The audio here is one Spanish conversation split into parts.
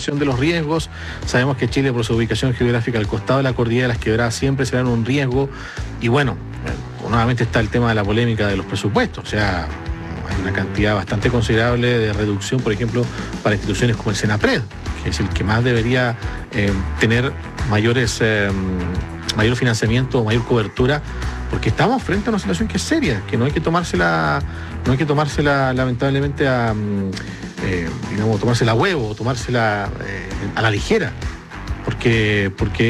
mitigación de los riesgos. Sabemos que Chile, por su ubicación geográfica al costado de la cordillera de las Quebradas, siempre será un riesgo. Y bueno, nuevamente está el tema de la polémica de los presupuestos. O sea, hay una cantidad bastante considerable de reducción, por ejemplo, para instituciones como el Senapred, que es el que más debería tener mayor financiamiento, mayor cobertura, porque estamos frente a una situación que es seria, que no hay que tomársela lamentablemente a tomársela a huevo, tomársela a la ligera, porque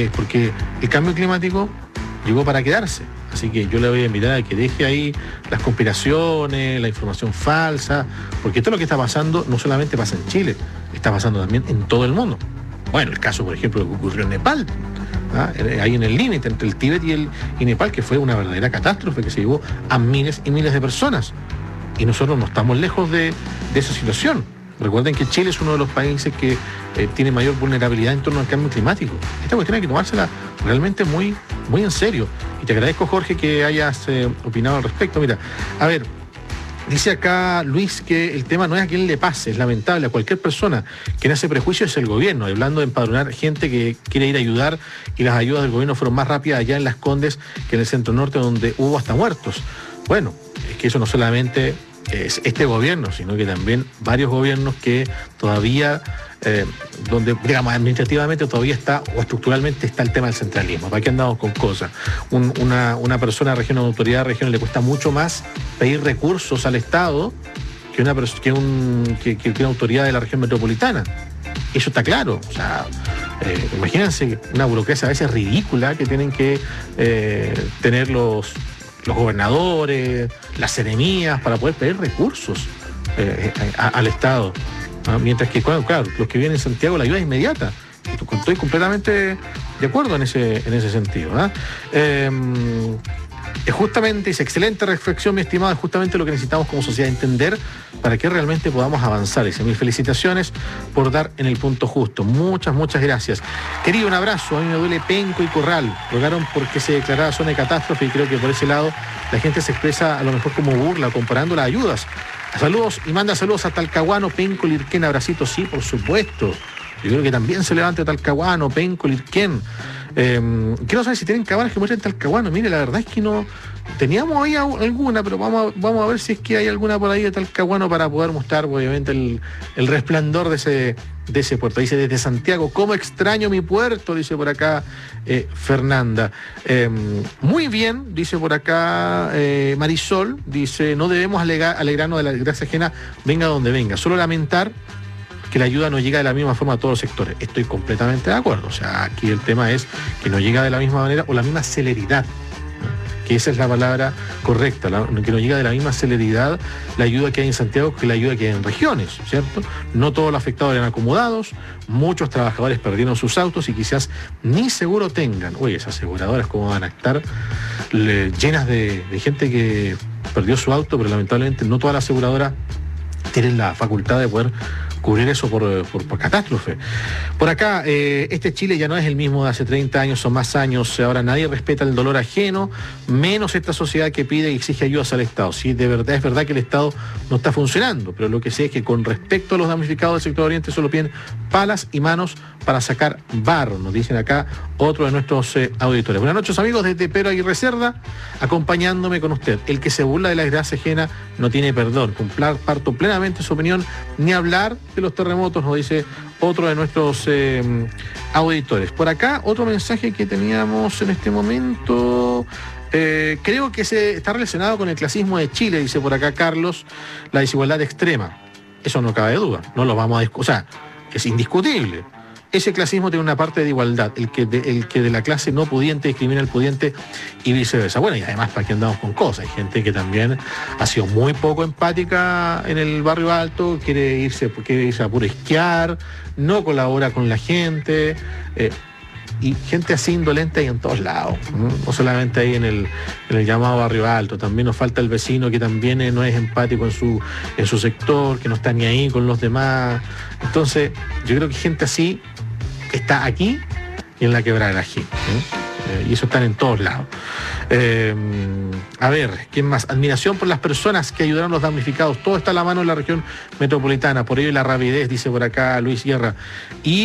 el cambio climático llegó para quedarse. Así que yo le voy a invitar a que deje ahí las conspiraciones, la información falsa, porque todo lo que está pasando no solamente pasa en Chile, está pasando también en todo el mundo. Bueno, el caso, por ejemplo, que ocurrió en Nepal, ahí en el límite entre el Tíbet y Nepal, que fue una verdadera catástrofe que se llevó a miles y miles de personas. Y nosotros no estamos lejos de esa situación. Recuerden que Chile es uno de los países que tiene mayor vulnerabilidad en torno al cambio climático. Esta cuestión hay que tomársela realmente muy, muy en serio. Y te agradezco, Jorge, que hayas opinado al respecto. Mira, a ver, dice acá Luis que el tema no es a quien le pase, es lamentable. A cualquier persona que hace prejuicio es el gobierno, hablando de empadronar gente que quiere ir a ayudar, y las ayudas del gobierno fueron más rápidas allá en Las Condes que en el centro norte, donde hubo hasta muertos. Bueno, es que eso no solamente es este gobierno, sino que también varios gobiernos que todavía, donde, digamos, administrativamente todavía está, o estructuralmente está el tema del centralismo. ¿Para qué andamos con cosas? Una persona de región, una autoridad de región, le cuesta mucho más pedir recursos al Estado que una autoridad de la región metropolitana. Eso está claro. O sea, imagínense una burocracia a veces ridícula que tienen que tener los gobernadores, las seremías, para poder pedir recursos al Estado. Mientras que, claro, los que vienen en Santiago, la ayuda es inmediata. Estoy completamente de acuerdo en ese sentido. Es justamente, es excelente reflexión, mi estimado, es justamente lo que necesitamos como sociedad, entender para que realmente podamos avanzar. Dice, mis felicitaciones por dar en el punto justo. Muchas, muchas gracias. Querido, un abrazo. A mí me duele Penco y Corral. Rogaron porque se declarara zona de catástrofe, y creo que por ese lado la gente se expresa a lo mejor como burla, comparando las ayudas. Saludos, y manda saludos a Talcahuano, Penco, Lirquén, abracitos. Sí, por supuesto. Yo creo que también se levante Talcahuano, Penco, Lirquén. Quiero saber si tienen cabanas que muestren Talcahuano. Mire, la verdad es que no teníamos ahí alguna, pero vamos a ver si es que hay alguna por ahí de Talcahuano para poder mostrar, obviamente, el resplandor de ese puerto. Dice, desde Santiago, ¿cómo extraño mi puerto? Dice por acá Fernanda. Muy bien, dice por acá Marisol, dice, no debemos alegrarnos de la desgracia ajena, venga donde venga, solo lamentar que la ayuda no llega de la misma forma a todos los sectores. Estoy completamente de acuerdo. O sea, aquí el tema es que no llega de la misma manera o la misma celeridad, que esa es la palabra correcta, que no llega de la misma celeridad la ayuda que hay en Santiago que la ayuda que hay en regiones, ¿cierto? No todos los afectados eran acomodados, muchos trabajadores perdieron sus autos y quizás ni seguro tengan. Oye, esas aseguradoras cómo van a estar llenas de gente que perdió su auto, pero lamentablemente no todas las aseguradoras tienen la facultad de poder cubrir eso por catástrofe. Por acá, este Chile ya no es el mismo de hace 30 años o más años. Ahora nadie respeta el dolor ajeno, menos esta sociedad que pide y exige ayudas al Estado. Sí, de verdad, es verdad que el Estado no está funcionando, pero lo que sé es que con respecto a los damnificados del sector oriente solo piden palas y manos para sacar barro, nos dicen acá otro de nuestros auditores. Buenas noches, amigos, desde Pedro Aguirre Cerda, acompañándome con usted. El que se burla de la desgracia ajena no tiene perdón. Comparto plenamente su opinión, ni hablar de los terremotos, nos dice otro de nuestros auditores. Por acá, otro mensaje que teníamos en este momento, creo que está relacionado con el clasismo de Chile, dice por acá Carlos, la desigualdad extrema. Eso no cabe duda, no lo vamos a discutir, o sea, es indiscutible. Ese clasismo tiene una parte de igualdad, el que de la clase no pudiente discrimina al pudiente y viceversa. Bueno, y además, ¿para qué andamos con cosas? Hay gente que también ha sido muy poco empática en el barrio alto, quiere irse a puro esquiar, no colabora con la gente, y gente así indolente hay en todos lados, no solamente ahí en el llamado barrio alto. También nos falta el vecino que también no es empático en su sector, que no está ni ahí con los demás. Entonces, yo creo que gente así está aquí y en la Quebrada del Ají, y eso están en todos lados. A ver, ¿quién más? Admiración por las personas que ayudaron a los damnificados. Todo está a la mano en la región metropolitana, por ello la rapidez, dice por acá Luis Sierra. Y